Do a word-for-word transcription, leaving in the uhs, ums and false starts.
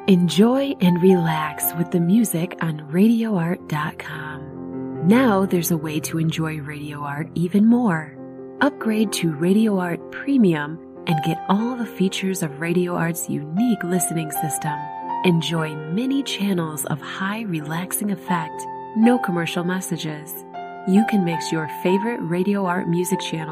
Enjoy and relax with the music on radio art dot com. Now there's a way to enjoy Radio Art even more. Upgrade to Radio Art Premium and get all the features of Radio Art's unique listening system. Enjoy many channels of high relaxing effect, no commercial messages. You can mix your favorite Radio Art music channel